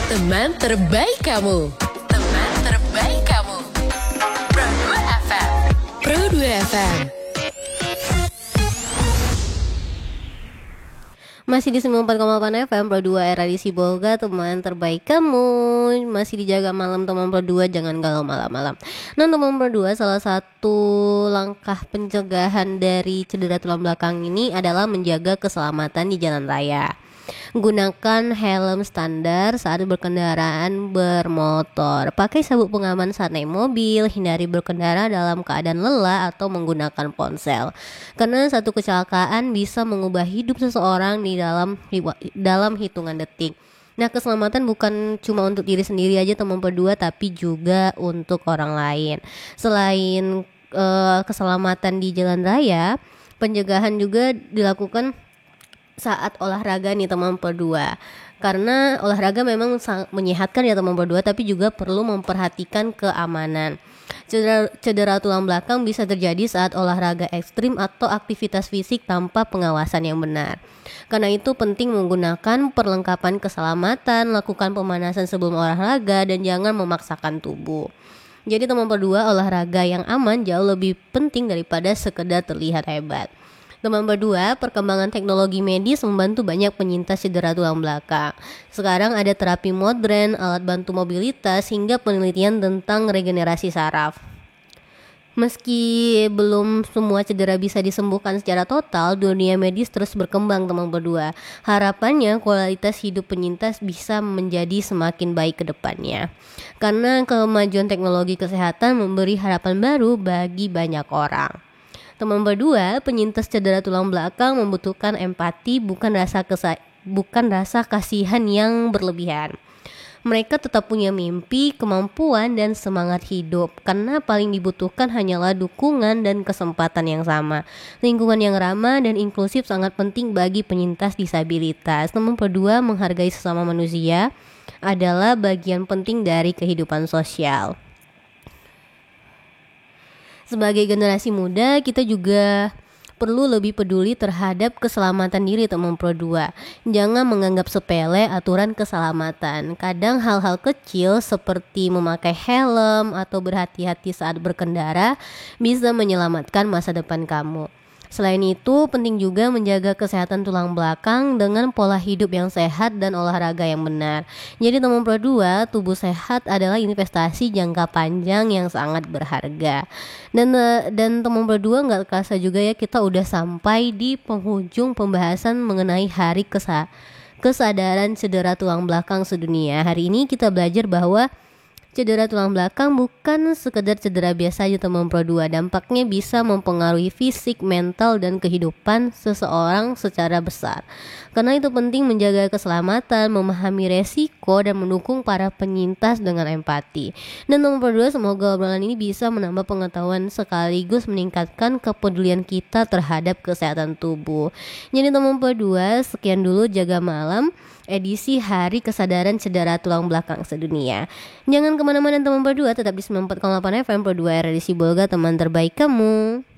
Teman terbaik kamu. Teman terbaik kamu. Pro 2 FM. Pro 2 FM. Masih di 94,8 FM Pro 2 era di Sibolga, teman terbaik kamu. Masih dijaga malam teman Pro 2, jangan galau malam-malam. Nah teman Pro 2, salah satu langkah pencegahan dari cedera tulang belakang ini adalah menjaga keselamatan di jalan raya. Gunakan helm standar saat berkendaraan bermotor. Pakai sabuk pengaman saat naik mobil. Hindari berkendara dalam keadaan lelah atau menggunakan ponsel. Karena satu kecelakaan bisa mengubah hidup seseorang di dalam hitungan detik. Nah, keselamatan bukan cuma untuk diri sendiri aja teman berdua, tapi juga untuk orang lain. Selain keselamatan di jalan raya, pencegahan juga dilakukan saat olahraga nih teman berdua. Karena olahraga memang sangat menyehatkan ya teman berdua, tapi juga perlu memperhatikan keamanan. Cedera tulang belakang bisa terjadi saat olahraga ekstrim atau aktivitas fisik tanpa pengawasan yang benar. Karena itu penting menggunakan perlengkapan keselamatan, lakukan pemanasan sebelum olahraga, dan jangan memaksakan tubuh. Jadi teman berdua, olahraga yang aman jauh lebih penting daripada sekedar terlihat hebat. Teman berdua, perkembangan teknologi medis membantu banyak penyintas cedera tulang belakang. Sekarang ada terapi modern, alat bantu mobilitas, hingga penelitian tentang regenerasi saraf. Meski belum semua cedera bisa disembuhkan secara total, dunia medis terus berkembang teman berdua. Harapannya kualitas hidup penyintas bisa menjadi semakin baik ke depannya. Karena kemajuan teknologi kesehatan memberi harapan baru bagi banyak orang. Teman berdua, penyintas cedera tulang belakang membutuhkan empati, bukan rasa kasihan yang berlebihan. Mereka tetap punya mimpi, kemampuan, dan semangat hidup. Karena paling dibutuhkan hanyalah dukungan dan kesempatan yang sama. Lingkungan yang ramah dan inklusif sangat penting bagi penyintas disabilitas. Teman berdua, menghargai sesama manusia adalah bagian penting dari kehidupan sosial. Sebagai generasi muda, kita juga perlu lebih peduli terhadap keselamatan diri teman Pro 2. Jangan menganggap sepele aturan keselamatan. Kadang hal-hal kecil seperti memakai helm atau berhati-hati saat berkendara bisa menyelamatkan masa depan kamu. Selain itu, penting juga menjaga kesehatan tulang belakang dengan pola hidup yang sehat dan olahraga yang benar. Jadi teman Pro 2, tubuh sehat adalah investasi jangka panjang yang sangat berharga. Dan teman Pro 2, gak kerasa juga ya kita udah sampai di penghujung pembahasan mengenai hari kesadaran cedera tulang belakang sedunia. Hari ini kita belajar bahwa cedera tulang belakang bukan sekedar cedera biasa aja teman Pro 2. Dampaknya bisa mempengaruhi fisik, mental, dan kehidupan seseorang secara besar. Karena itu penting menjaga keselamatan, memahami resiko, dan mendukung para penyintas dengan empati. Dan teman Pro 2, semoga obrolan ini bisa menambah pengetahuan sekaligus meningkatkan kepedulian kita terhadap kesehatan tubuh. Jadi teman Pro 2, sekian dulu Jaga Malam edisi Hari Kesadaran Cedera Tulang Belakang Sedunia. Jangan kemana-mana teman berdua, tetap di 94,8 FM Pro 2 era di Sibolga, teman terbaik kamu.